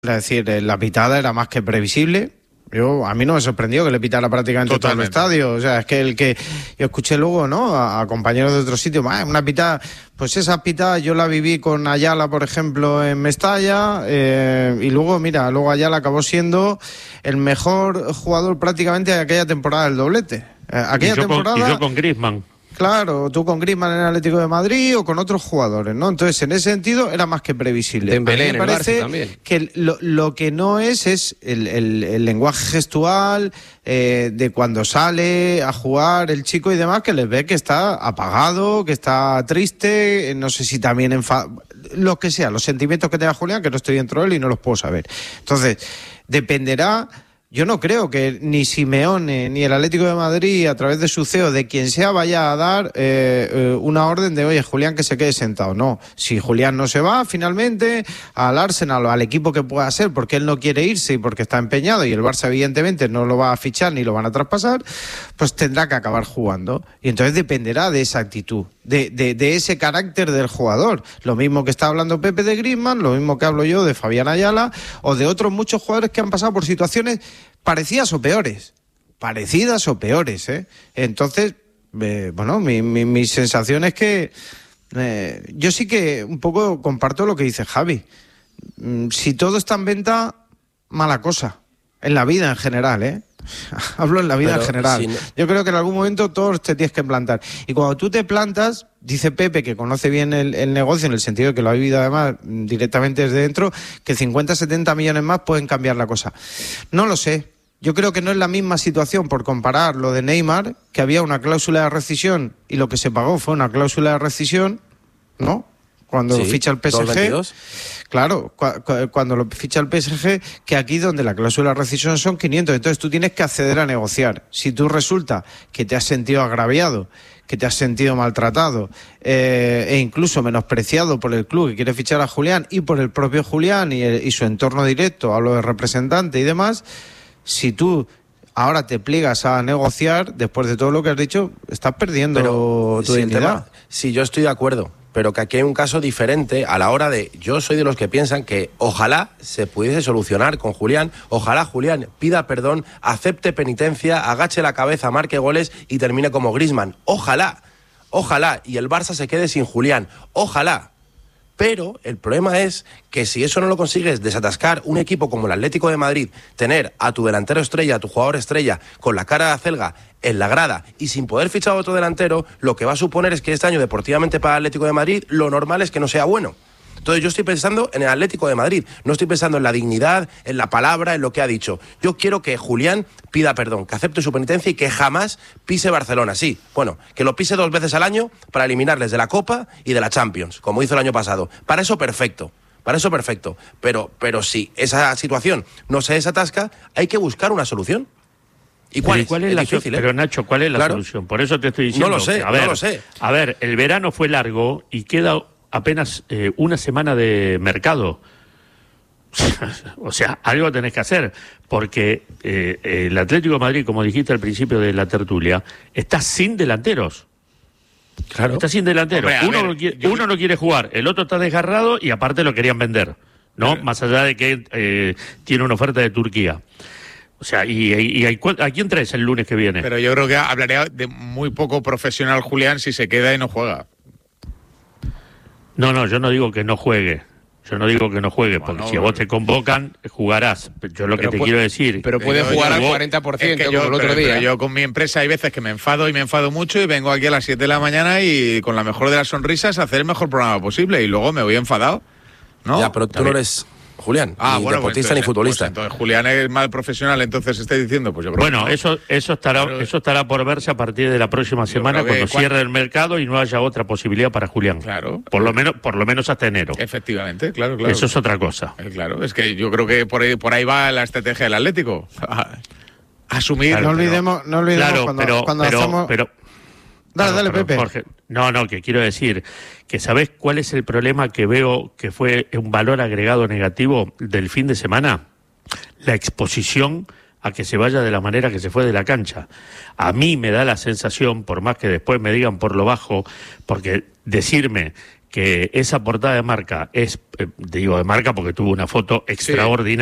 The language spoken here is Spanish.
Es decir, la pitada era más que previsible. A mí no me sorprendió que le pitara prácticamente todo el estadio. O sea, es que yo escuché luego, ¿no?, a compañeros de otros sitios, una pitada. Pues esa pitada yo la viví con Ayala, por ejemplo, en Mestalla, y luego Ayala acabó siendo el mejor jugador prácticamente de aquella temporada del doblete. Y yo con Griezmann. Claro, tú con Griezmann en el Atlético de Madrid o con otros jugadores, ¿no? Entonces, en ese sentido, era más que previsible. Dembélé a mí me parece que lo que no es el lenguaje gestual de cuando sale a jugar el chico y demás, que les ve que está apagado, que está triste, no sé si también lo que sea, los sentimientos que tenga Julián, que no estoy dentro de él y no los puedo saber. Entonces, dependerá. Yo no creo que ni Simeone ni el Atlético de Madrid, a través de su CEO, de quien sea, vaya a dar una orden de, oye, Julián, que se quede sentado. No, si Julián no se va finalmente al Arsenal o al equipo que pueda ser, porque él no quiere irse y porque está empeñado y el Barça evidentemente no lo va a fichar ni lo van a traspasar, pues tendrá que acabar jugando. Y entonces dependerá de esa actitud, de ese carácter del jugador. Lo mismo que está hablando Pepe de Griezmann, lo mismo que hablo yo de Fabián Ayala o de otros muchos jugadores que han pasado por situaciones parecidas o peores, ¿eh? Entonces, mi sensación es que yo sí que un poco comparto lo que dice Javi. Si todo está en venta, mala cosa. En la vida en general, ¿eh? Hablo en la vida en general. Yo creo que en algún momento todos te tienes que plantar. Y cuando tú te plantas, dice Pepe, que conoce bien el negocio, en el sentido de que lo ha vivido además directamente desde dentro, que 50, 70 millones más pueden cambiar la cosa. No lo sé. Yo creo que no es la misma situación, por comparar lo de Neymar, que había una cláusula de rescisión y lo que se pagó fue una cláusula de rescisión, ¿no? Cuando ficha el PSG. 222. Claro, cuando lo ficha el PSG, que aquí donde la cláusula de rescisión son 500, entonces tú tienes que acceder a negociar. Si tú resulta que te has sentido agraviado, que te has sentido maltratado e incluso menospreciado por el club que quiere fichar a Julián y por el propio Julián y su entorno directo, hablo de representante y demás, si ahora te pliegas a negociar, después de todo lo que has dicho, estás perdiendo tu dignidad. Sí, yo estoy de acuerdo, pero que aquí hay un caso diferente a la hora de... Yo soy de los que piensan que ojalá se pudiese solucionar con Julián, ojalá Julián pida perdón, acepte penitencia, agache la cabeza, marque goles y termine como Griezmann. Ojalá, y el Barça se quede sin Julián, ojalá. Pero el problema es que si eso no lo consigues, desatascar un equipo como el Atlético de Madrid, tener a tu delantero estrella, a tu jugador estrella, con la cara de acelga en la grada y sin poder fichar a otro delantero, lo que va a suponer es que este año deportivamente para el Atlético de Madrid lo normal es que no sea bueno. Entonces yo estoy pensando en el Atlético de Madrid, no estoy pensando en la dignidad, en la palabra, en lo que ha dicho. Yo quiero que Julián pida perdón, que acepte su penitencia y que jamás pise Barcelona. Sí, bueno, que lo pise 2 veces al año para eliminarles de la Copa y de la Champions, como hizo el año pasado. Para eso perfecto. Pero si esa situación no se desatasca, hay que buscar una solución. ¿Y cuál es la difícil, Pero Nacho, ¿cuál es la solución? Por eso te estoy diciendo. No lo sé. A ver, el verano fue largo y queda apenas una semana de mercado. O sea, algo tenés que hacer, porque el Atlético de Madrid, como dijiste al principio de la tertulia, está sin delanteros. Claro. Está sin delanteros. Uno no quiere jugar, el otro está desgarrado y aparte lo querían vender, ¿no? Más allá de que tiene una oferta de Turquía. O sea, ¿a quién traes el lunes que viene? Pero yo creo que hablaría de muy poco profesional Julián si se queda y no juega. No, yo no digo que no juegue. Porque si a vos te convocan, jugarás. Yo lo que te quiero decir... Pero puede jugar al 40%, como el otro día. Pero yo con mi empresa hay veces que me enfado mucho y vengo aquí a las 7 de la mañana y con la mejor de las sonrisas a hacer el mejor programa posible y luego me voy enfadado, ¿no? Ya, pero tú no eres... Julián, ni deportista ni futbolista. Entonces Julián es mal profesional, entonces estáis diciendo, pues yo creo que no. Eso estará por verse a partir de la próxima semana cuando cierre el mercado y no haya otra posibilidad para Julián. Claro. Por lo menos hasta enero. Efectivamente, claro. Eso es otra cosa. Claro, es que yo creo que por ahí va la estrategia del Atlético. Asumir. Claro, no olvidemos cuando hacemos... Dale, Pepe. Jorge, que quiero decir que ¿sabés cuál es el problema que veo que fue un valor agregado negativo del fin de semana? La exposición a que se vaya de la manera que se fue de la cancha. A mí me da la sensación, por más que después me digan por lo bajo, porque decirme que esa portada de Marca es, digo de Marca porque tuvo una foto extraordinaria.